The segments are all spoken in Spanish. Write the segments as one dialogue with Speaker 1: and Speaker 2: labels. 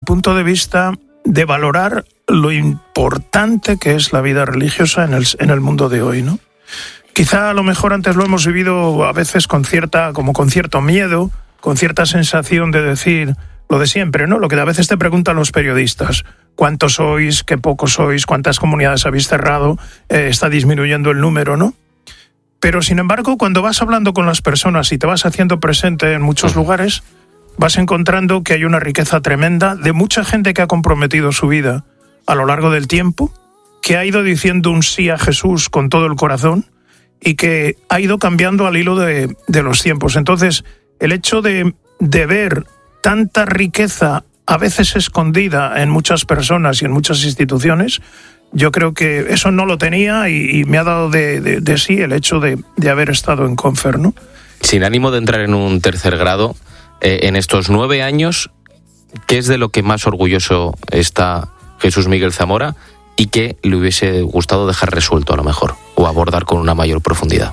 Speaker 1: punto de vista de valorar lo importante que es la vida religiosa en el mundo de hoy, ¿no? Quizá a lo mejor antes lo hemos vivido a veces con cierto miedo, con cierta sensación de decir lo de siempre, ¿no? Lo que a veces te preguntan los periodistas: ¿cuántos sois? ¿Qué pocos sois? ¿Cuántas comunidades habéis cerrado? ¿Está disminuyendo el número, no? Pero sin embargo, cuando vas hablando con las personas y te vas haciendo presente en muchos lugares, vas encontrando que hay una riqueza tremenda de mucha gente que ha comprometido su vida a lo largo del tiempo, que ha ido diciendo un sí a Jesús con todo el corazón y que ha ido cambiando al hilo de los tiempos. Entonces, el hecho de ver tanta riqueza a veces escondida en muchas personas y en muchas instituciones, yo creo que eso no lo tenía y me ha dado de sí el hecho de haber estado en Confer, ¿no?
Speaker 2: Sin ánimo de entrar en un tercer grado, en estos 9 años, ¿qué es de lo que más orgulloso está Jesús Miguel Zamora y qué le hubiese gustado dejar resuelto a lo mejor o abordar con una mayor profundidad?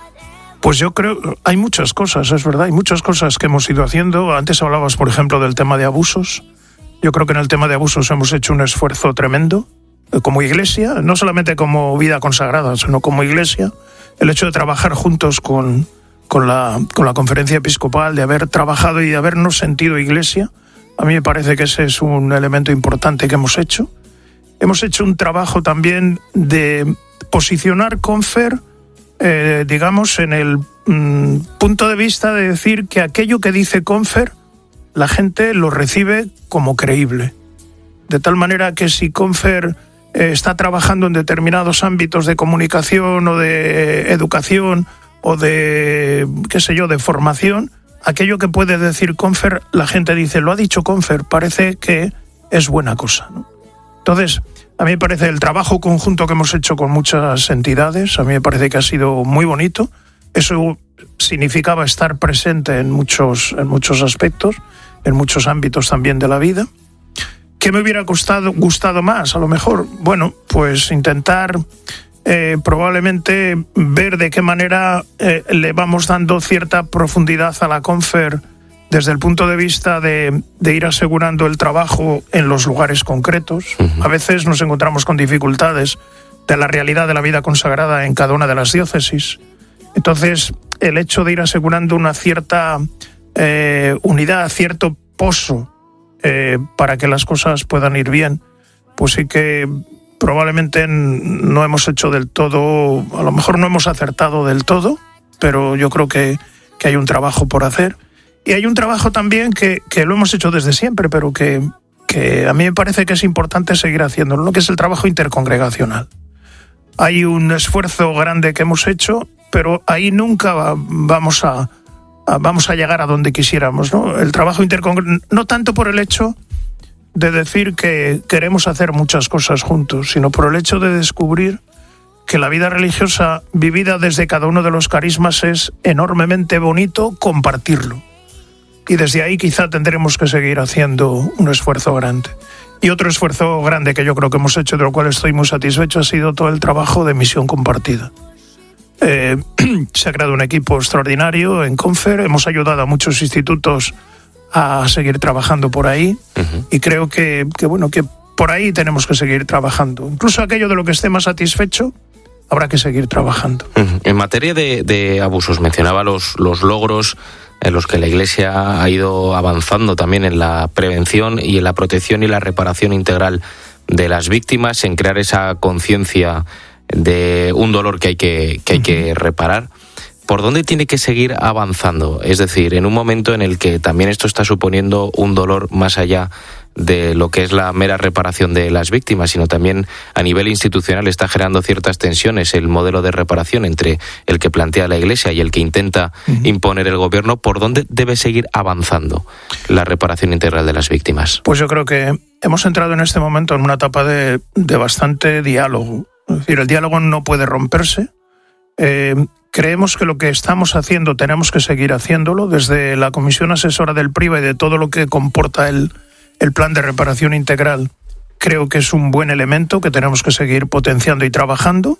Speaker 1: Pues yo creo, hay muchas cosas, es verdad, hay muchas cosas que hemos ido haciendo. Antes hablabas, por ejemplo, del tema de abusos. Yo creo que en el tema de abusos hemos hecho un esfuerzo tremendo como Iglesia, no solamente como vida consagrada, sino como Iglesia. El hecho de trabajar juntos con la Conferencia Episcopal, de haber trabajado y de habernos sentido Iglesia, a mí me parece que ese es un elemento importante que hemos hecho. Hemos hecho un trabajo también de posicionar Confer, digamos, en el punto de vista de decir que aquello que dice Confer, la gente lo recibe como creíble. De tal manera que si Confer está trabajando en determinados ámbitos de comunicación o de educación o de, qué sé yo, de formación, aquello que puede decir Confer, la gente dice, lo ha dicho Confer, parece que es buena cosa, ¿no? Entonces, a mí me parece el trabajo conjunto que hemos hecho con muchas entidades, a mí me parece que ha sido muy bonito. Eso significaba estar presente en muchos aspectos, en muchos ámbitos también de la vida. ¿Qué me hubiera gustado más? A lo mejor, bueno, pues intentar probablemente ver de qué manera le vamos dando cierta profundidad a la Confer desde el punto de vista de ir asegurando el trabajo en los lugares concretos. A veces nos encontramos con dificultades de la realidad de la vida consagrada en cada una de las diócesis. Entonces, el hecho de ir asegurando una cierta unidad, cierto pozo para que las cosas puedan ir bien, pues sí que probablemente no hemos hecho del todo, a lo mejor no hemos acertado del todo, pero yo creo que hay un trabajo por hacer. Y hay un trabajo también que lo hemos hecho desde siempre, pero que a mí me parece que es importante seguir haciéndolo, ¿no? Que es el trabajo intercongregacional. Hay un esfuerzo grande que hemos hecho, pero ahí nunca vamos a llegar a donde quisiéramos, ¿no? El trabajo intercongregacional, no tanto por el hecho de decir que queremos hacer muchas cosas juntos, sino por el hecho de descubrir que la vida religiosa vivida desde cada uno de los carismas es enormemente bonito compartirlo. Y desde ahí quizá tendremos que seguir haciendo un esfuerzo grande. Y otro esfuerzo grande que yo creo que hemos hecho, de lo cual estoy muy satisfecho, ha sido todo el trabajo de misión compartida. Se ha creado un equipo extraordinario en Confer, hemos ayudado a muchos institutos a seguir trabajando por ahí, y creo que por ahí tenemos que seguir trabajando. Incluso aquello de lo que esté más satisfecho, habrá que seguir trabajando.
Speaker 2: En materia de abusos, mencionaba los logros en los que la Iglesia ha ido avanzando también en la prevención y en la protección y la reparación integral de las víctimas, en crear esa conciencia de un dolor que hay que reparar. ¿Por dónde tiene que seguir avanzando? Es decir, en un momento en el que también esto está suponiendo un dolor más allá de lo que es la mera reparación de las víctimas, sino también a nivel institucional está generando ciertas tensiones el modelo de reparación entre el que plantea la Iglesia y el que intenta imponer el gobierno. ¿Por dónde debe seguir avanzando la reparación integral de las víctimas?
Speaker 1: Pues yo creo que hemos entrado en este momento en una etapa de bastante diálogo. Es decir, el diálogo no puede romperse. Creemos que lo que estamos haciendo tenemos que seguir haciéndolo desde la Comisión Asesora del PRIVA y de todo lo que comporta el plan de reparación integral. Creo que es un buen elemento que tenemos que seguir potenciando y trabajando.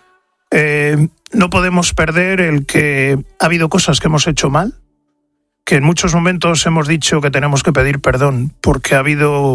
Speaker 1: No podemos perder el que ha habido cosas que hemos hecho mal, que en muchos momentos hemos dicho que tenemos que pedir perdón porque ha habido